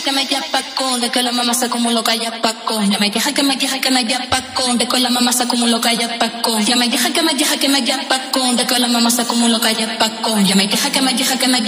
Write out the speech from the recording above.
que me llapa con, de que la mamá se como loca ya pa' con. Ya me queja que me llapa con, de que la mamá se como loca ya pa' con. Ya me queja que me llapa con, de que la mamá se como loca ya pa' con. Ya me queja que me